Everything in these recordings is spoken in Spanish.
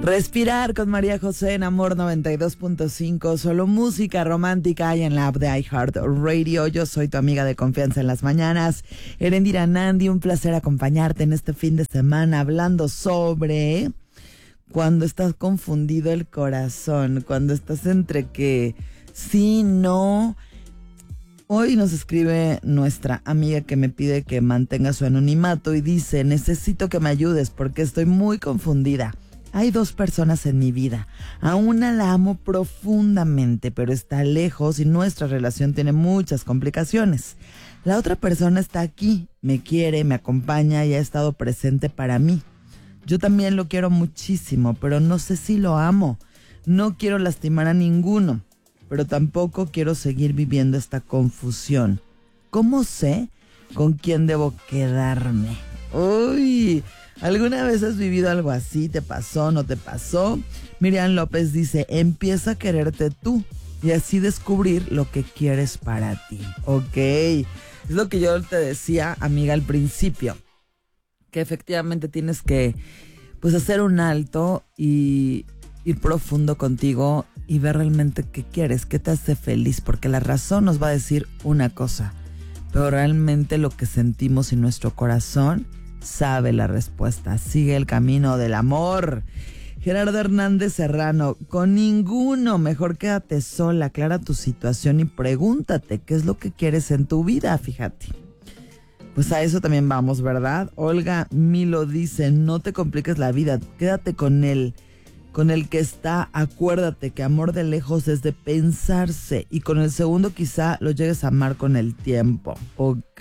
Respirar con María José en Amor 92.5, solo música romántica y en la app de iHeartRadio. Yo soy tu amiga de confianza en las mañanas, Erendira Nandi. Un placer acompañarte en este fin de semana hablando sobre cuando estás confundido el corazón, cuando estás entre que sí, no. Hoy nos escribe nuestra amiga que me pide que mantenga su anonimato y dice: necesito que me ayudes porque estoy muy confundida. Hay dos personas en mi vida. A una la amo profundamente, pero está lejos y nuestra relación tiene muchas complicaciones. La otra persona está aquí, me quiere, me acompaña y ha estado presente para mí. Yo también lo quiero muchísimo, pero no sé si lo amo. No quiero lastimar a ninguno, pero tampoco quiero seguir viviendo esta confusión. ¿Cómo sé con quién debo quedarme? ¡Uy! ¿Alguna vez has vivido algo así? ¿Te pasó? ¿No te pasó? Miriam López dice: empieza a quererte tú y así descubrir lo que quieres para ti. Ok, es lo que yo te decía, amiga, al principio, que efectivamente tienes que pues hacer un alto y ir profundo contigo y ver realmente qué quieres, qué te hace feliz, porque la razón nos va a decir una cosa, pero realmente lo que sentimos en nuestro corazón sabe la respuesta. Sigue el camino del amor. Gerardo Hernández Serrano: con ninguno, mejor quédate sola, aclara tu situación y pregúntate qué es lo que quieres en tu vida, fíjate. Pues a eso también vamos, ¿verdad? Olga Milo dice: no te compliques la vida, quédate con el que está. Acuérdate que amor de lejos es de pensarse y con el segundo quizá lo llegues a amar con el tiempo. Ok.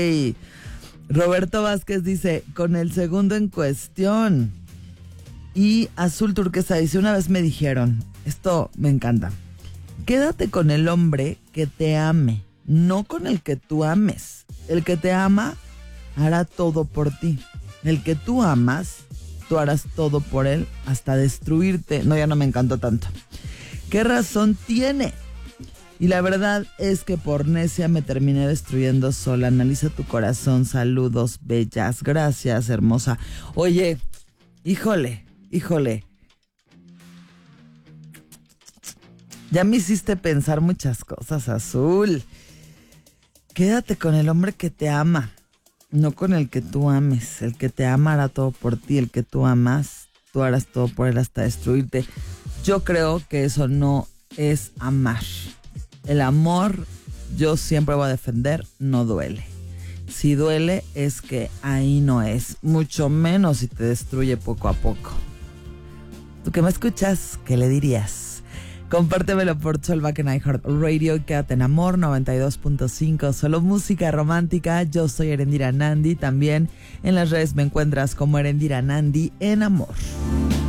Roberto Vázquez dice: con el segundo en cuestión. Y Azul Turquesa dice: una vez me dijeron, esto me encanta, quédate con el hombre que te ame, no con el que tú ames. El que te ama hará todo por ti. El que tú amas, tú harás todo por él hasta destruirte. No, ya no me encantó tanto. ¿Qué razón tiene? Y la verdad es que por necia me terminé destruyendo sola. Analiza tu corazón. Saludos, bellas. Gracias, hermosa. Oye, híjole. Ya me hiciste pensar muchas cosas, Azul. Quédate con el hombre que te ama, no con el que tú ames. El que te ama hará todo por ti. El que tú amas, tú harás todo por él hasta destruirte. Yo creo que eso no es amar. El amor, yo siempre voy a defender, no duele. Si duele es que ahí no es, mucho menos si te destruye poco a poco. ¿Tú que me escuchas? ¿Qué le dirías? Compártemelo por Cholback en iHeartRadio y quédate en Amor 92.5, solo música romántica. Yo soy Erendira Nandi, también en las redes me encuentras como Erendira Nandi en Amor.